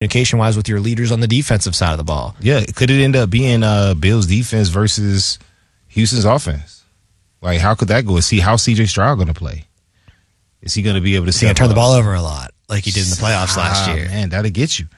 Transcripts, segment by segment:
communication-wise with your leaders on the defensive side of the ball. Yeah, could it end up being Bills' defense versus Houston's offense? Like, how could that go? How's C.J. Stroud going to play? Is he going to be able to turn the ball over a lot like he did in the playoffs last year? Man, that'll get you.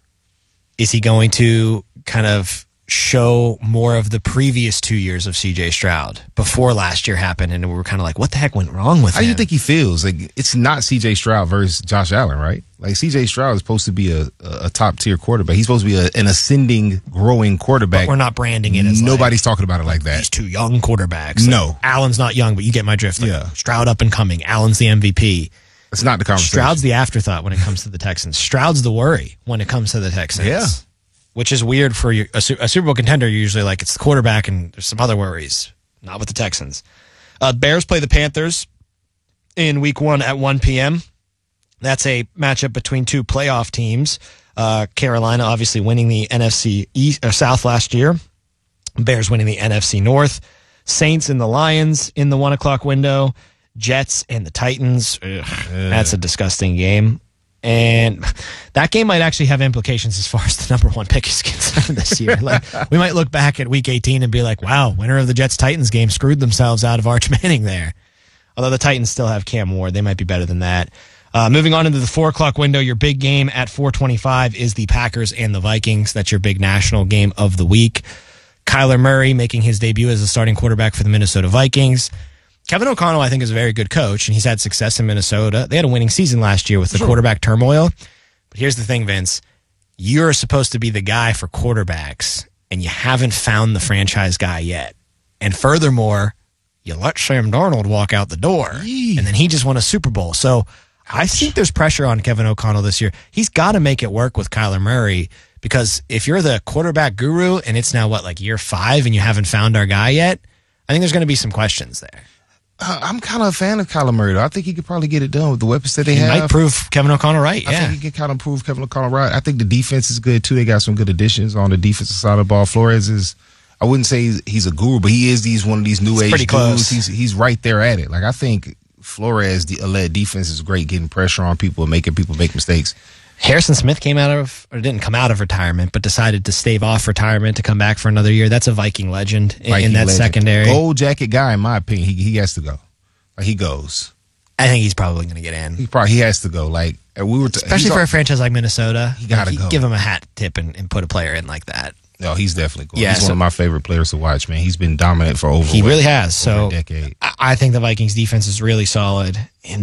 Is he going to kind of show more of the previous 2 years of C.J. Stroud before last year happened, and we were kind of like, what the heck went wrong with him? How do you think he feels? Like, it's not C.J. Stroud versus Josh Allen, right? Like, C.J. Stroud is supposed to be a top-tier quarterback. He's supposed to be an ascending, growing quarterback. But we're not branding it as nobody's talking about it like that. These two young quarterbacks. No. Like, Allen's not young, but you get my drift. Like, yeah. Stroud up and coming. Allen's the MVP. It's not the conversation. Stroud's the afterthought when it comes to the Texans. Stroud's the worry when it comes to the Texans. Yeah. Which is weird for a Super Bowl contender. You're usually like, it's the quarterback and there's some other worries. Not with the Texans. Bears play the Panthers in week 1 at 1 p.m. That's a matchup between two playoff teams. Carolina obviously winning the NFC East or South last year. Bears winning the NFC North. Saints and the Lions in the 1 o'clock window. Jets and the Titans. That's a disgusting game. And that game might actually have implications as far as the number 1 pick is concerned this year. Like, we might look back at week 18 and be like, wow, winner of the Jets-Titans game screwed themselves out of Arch Manning there. Although the Titans still have Cam Ward. They might be better than that. Moving on into the 4 o'clock window, your big game at 4:25 is the Packers and the Vikings. That's your big national game of the week. Kyler Murray making his debut as a starting quarterback for the Minnesota Vikings. Kevin O'Connell, I think, is a very good coach, and he's had success in Minnesota. They had a winning season last year with the quarterback turmoil. But here's the thing, Vince. You're supposed to be the guy for quarterbacks, and you haven't found the franchise guy yet. And furthermore, you let Sam Darnold walk out the door, and then he just won a Super Bowl. So I think there's pressure on Kevin O'Connell this year. He's got to make it work with Kyler Murray, because if you're the quarterback guru, and it's now, year 5, and you haven't found our guy yet, I think there's going to be some questions there. I'm kind of a fan of Kyler Murray, though. I think he could probably get it done with the weapons that they have. He might prove Kevin O'Connell right, yeah. I think he can kind of prove Kevin O'Connell right. I think the defense is good, too. They got some good additions on the defensive side of the ball. Flores is, I wouldn't say he's a guru, but he is one of these new age dudes. Close. He's right there at it. Like, I think Flores-led defense is great, getting pressure on people and making people make mistakes. Harrison Smith didn't come out of retirement, but decided to stave off retirement to come back for another year. That's a Viking legend in that secondary. Gold jacket guy, in my opinion, he has to go. He goes. I think he's probably going to get in. He has to go. Like, especially for a franchise like Minnesota, he got to go. Give him a hat tip and put a player in like that. No, he's definitely going. Yeah, he's one of my favorite players to watch, man. He's been dominant for over. He really has. So a decade. I think the Vikings defense is really solid.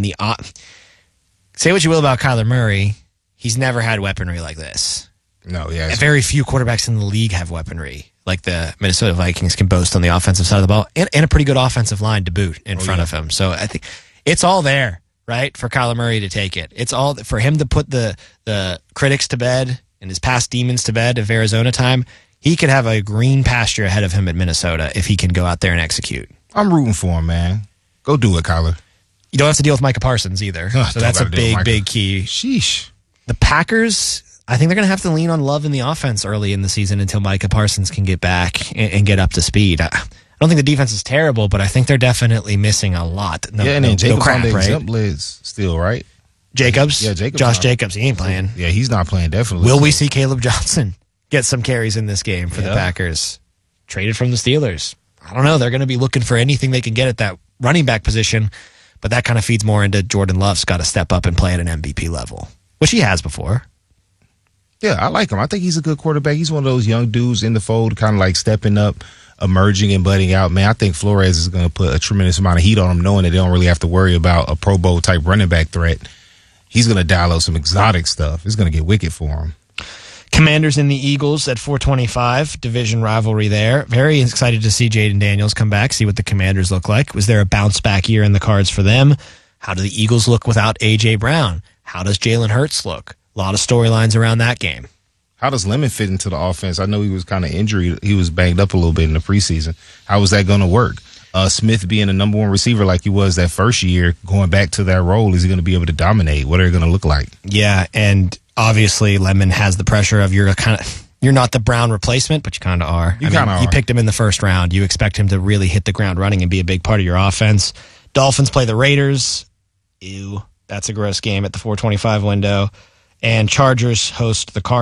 Say what you will about Kyler Murray, he's never had weaponry like this. No, yeah. Very few quarterbacks in the league have weaponry like the Minnesota Vikings can boast on the offensive side of the ball, and a pretty good offensive line to boot in front of him. So I think it's all there, right, for Kyler Murray to take it. It's all for him to put the critics to bed and his past demons to bed of Arizona time. He could have a green pasture ahead of him at Minnesota if he can go out there and execute. I'm rooting for him, man. Go do it, Kyler. You don't have to deal with Micah Parsons either. So that's a big key. Sheesh. The Packers, I think they're going to have to lean on Love in the offense early in the season until Micah Parsons can get back and get up to speed. I don't think the defense is terrible, but I think they're definitely missing a lot. And then Jacobs on the exempt list still, right? Jacobs? Yeah, Jacobs. Josh Jacobs, he ain't playing. Yeah, he's not playing, definitely. Will we see Caleb Johnson get some carries in this game for the Packers? Traded from the Steelers. I don't know. They're going to be looking for anything they can get at that running back position, but that kind of feeds more into Jordan Love's got to step up and play at an MVP level, which he has before. Yeah, I like him. I think he's a good quarterback. He's one of those young dudes in the fold, kind of like stepping up, emerging and budding out. Man, I think Flores is going to put a tremendous amount of heat on him, knowing that they don't really have to worry about a Pro Bowl type running back threat. He's going to dial up some exotic stuff. It's going to get wicked for him. Commanders and the Eagles at 4:25, division rivalry there. Very excited to see Jaden Daniels come back, see what the Commanders look like. Was there a bounce back year in the cards for them? How do the Eagles look without A.J. Brown? How does Jalen Hurts look? A lot of storylines around that game. How does Lemon fit into the offense? I know he was kind of injured. He was banged up a little bit in the preseason. How is that going to work? Smith being the number one receiver like he was that first year, going back to that role, is he going to be able to dominate? What are they going to look like? Yeah, and obviously Lemon has the pressure of you're not the Brown replacement, but you kind of are. You picked him in the first round. You expect him to really hit the ground running and be a big part of your offense. Dolphins play the Raiders. Ew, that's a gross game at the 4:25 window. and Chargers host the Cardinals.